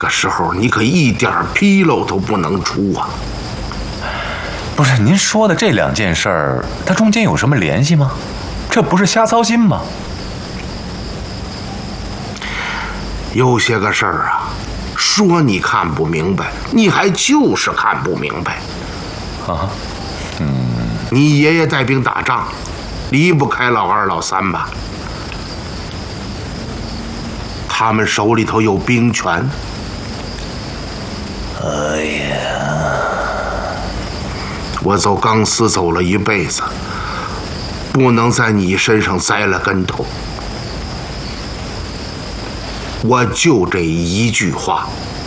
个时候你可一点纰漏都不能出啊！ 不是您说的这2件事儿，它中间有什么联系吗？这不是瞎操心吗？ 有些个事儿啊，说你看不明白，你还就是看不明白。 啊， 你爷爷带兵打仗，离不开老2、老3吧？他们手里头有兵权。 哎呀， 我走钢丝走了一辈子，不能在你身上栽了跟头。我就这一句话，